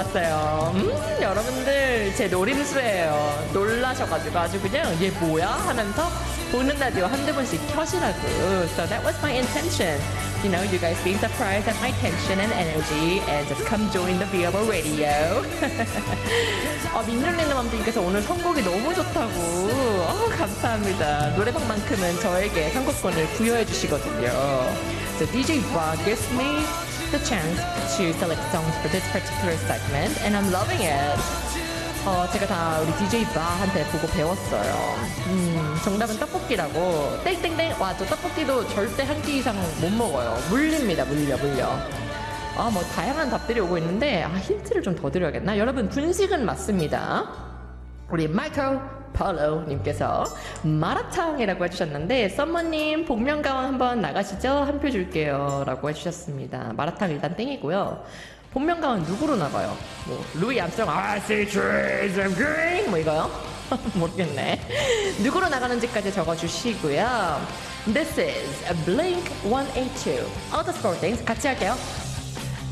나왔어요. 여러분들 제 노림수예요. 놀라셔가지고 아주 그냥 얘 뭐야 하면서 보는 라디오 한두 번씩 켜시라고. So that was my intention. You know, you guys being surprised at my tension and energy and just come join the Viable Radio. 민준리는 맘님께서 오늘 선곡이 너무 좋다고. 감사합니다. 노래방만큼은 저에게 선곡권을 부여해 주시거든요. So DJ Bob gives me the chance to select songs for this particular segment and I'm loving it. 제가 다 우리 DJ 바한테 보고 배웠어요. 정답은 떡볶이라고. 땡땡땡. 와, 저 떡볶이도 절대 한 끼 이상 못 먹어요. 물립니다. 물려. 뭐 다양한 답들이 오고 있는데 힌트를 좀 더 드려야겠나? 여러분, 분식은 맞습니다. 우리 마이클 폴로님께서 마라탕이라고 해주셨는데 썸머님 복면가왕 한번 나가시죠? 한 표 줄게요 라고 해주셨습니다. 마라탕 일단 땡이고요. 복면가왕 누구로 나가요? 뭐 루이 암스트롱 I see trees of green 뭐 이거요? 모르겠네. 누구로 나가는지까지 적어주시고요. This is Blink-182. All the score things 같이 할게요.